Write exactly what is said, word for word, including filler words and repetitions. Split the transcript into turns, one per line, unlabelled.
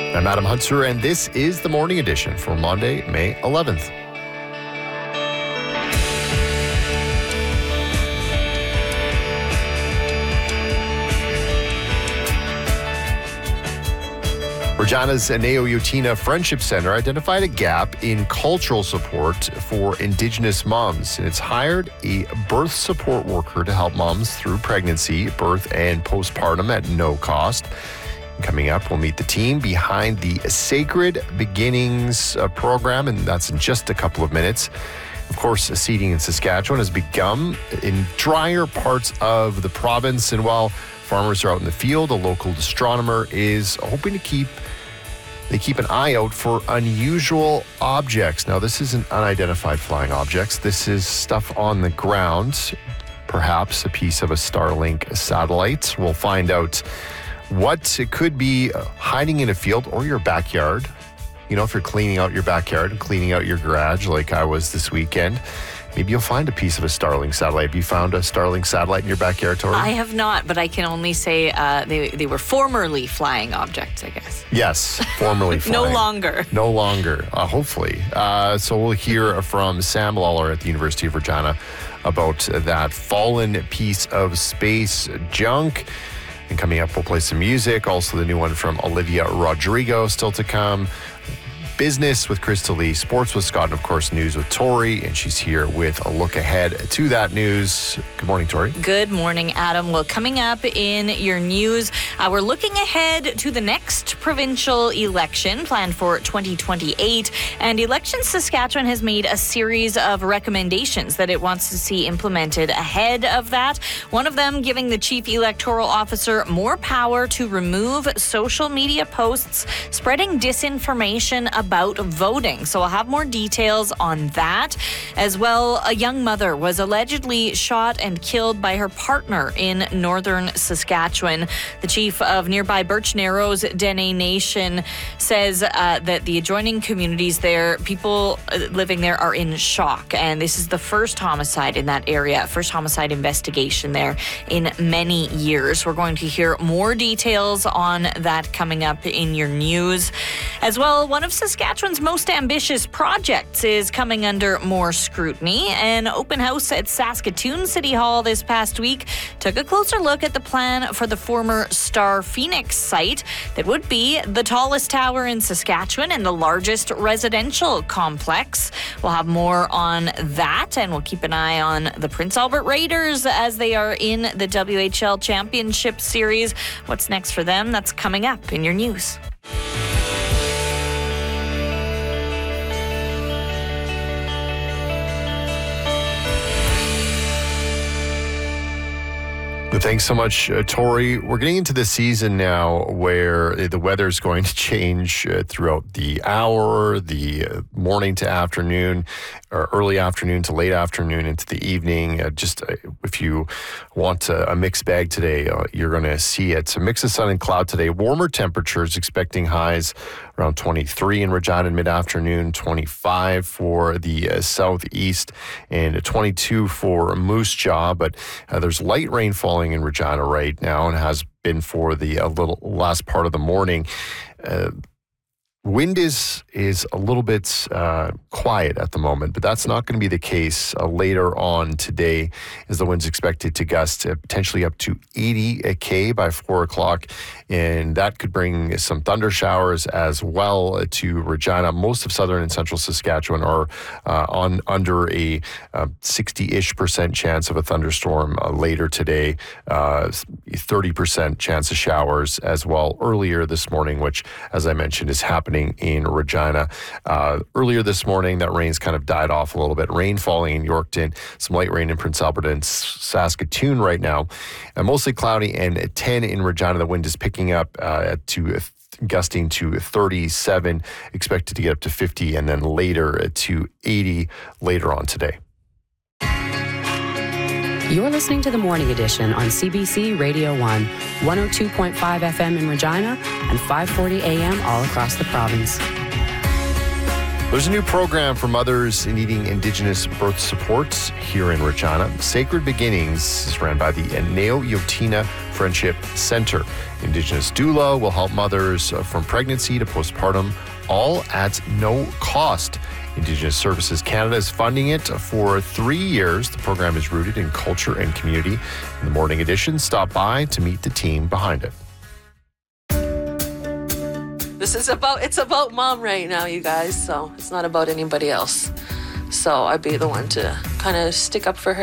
I'm Adam Hunter, and this is the Morning Edition for Monday, May eleventh. Regina's Neo Yotina Friendship Center identified a gap in cultural support for Indigenous moms, and it's hired a birth support worker to help moms through pregnancy, birth, and postpartum at no cost. Coming up, we'll meet the team behind the Sacred Beginnings uh, program, and that's in just a couple of minutes. Of course, seeding in Saskatchewan has begun in drier parts of the province, and while farmers are out in the field, a local astronomer is hoping to keep they keep an eye out for unusual objects. Now, this isn't unidentified flying objects. This is stuff on the ground, perhaps a piece of a Starlink satellite. We'll find out what it could be hiding in a field or your backyard. You know, if you're cleaning out your backyard and cleaning out your garage like I was this weekend, maybe you'll find a piece of a Starlink satellite. Have you found a Starlink satellite in your backyard, Tori?
I have not, but I can only say uh, they, they were formerly flying objects, I guess.
Yes, formerly flying.
No longer.
No longer, uh, hopefully. Uh, so we'll hear from Sam Lawler at the University of Regina about that fallen piece of space junk. And coming up, we'll play some music. Also, the new one from Olivia Rodrigo still to come. Business with Crystal Lee, sports with Scott, and of course, news with Tori. And she's here with a look ahead to that news. Good morning, Tori.
Good morning, Adam. Well, coming up in your news, uh, we're looking ahead to the next provincial election planned for twenty twenty-eight. And Elections Saskatchewan has made a series of recommendations that it wants to see implemented ahead of that. One of them giving the chief electoral officer more power to remove social media posts spreading disinformation about about voting. So I'll have more details on that. As well, a young mother was allegedly shot and killed by her partner in northern Saskatchewan. The chief of nearby Birch Narrows Dene Nation says uh, that the adjoining communities there, people living there are in shock. And this is the first homicide in that area, first homicide investigation there in many years. We're going to hear more details on that coming up in your news. As well, one of Saskatchewan's Saskatchewan's most ambitious projects is coming under more scrutiny. An open house at Saskatoon City Hall this past week took a closer look at the plan for the former Star Phoenix site that would be the tallest tower in Saskatchewan and the largest residential complex. We'll have more on that, and we'll keep an eye on the Prince Albert Raiders as they are in the W H L Championship Series. What's next for them? That's coming up in your news.
Thanks so much, uh, Tori. We're getting into the season now where the weather is going to change uh, throughout the hour, the uh, morning to afternoon, or early afternoon to late afternoon into the evening. Uh, just uh, if you want a, a mixed bag today, uh, you're going to see it. So mix of sun and cloud today. Warmer temperatures, expecting highs around twenty-three in Regina in mid-afternoon, twenty-five for the uh, southeast, and twenty-two for Moose Jaw. But uh, there's light rain falling in Regina right now and has been for the uh, little last part of the morning. Uh, Wind is is a little bit uh, quiet at the moment, but that's not going to be the case uh, later on today, as the wind's expected to gust uh, potentially up to eighty K by four o'clock, and that could bring some thunder showers as well to Regina. Most of southern and central Saskatchewan are uh, on under a uh, sixty-ish percent chance of a thunderstorm uh, later today, uh, thirty percent chance of showers as well earlier this morning, which, as I mentioned, is happening in Regina. Uh, earlier this morning, that rain's kind of died off a little bit. Rain falling in Yorkton, some light rain in Prince Albert and Saskatoon right now. Uh, mostly cloudy and ten in Regina. The wind is picking up uh, to gusting to thirty-seven, expected to get up to fifty, and then later to eighty later on today.
You're listening to the Morning Edition on C B C Radio one, one oh two point five F M in Regina and five forty A M all across the province.
There's a new program for mothers needing Indigenous birth support here in Regina. Sacred Beginnings is run by the Neo Yotina Friendship Center. Indigenous doula will help mothers from pregnancy to postpartum, all at no cost. Indigenous Services Canada is funding it for three years. The program is rooted in culture and community. In the morning edition, stop by to meet the team behind it.
This is about, it's about mom right now, you guys, so it's not about anybody else. So I'd be the one to kind of stick up for her.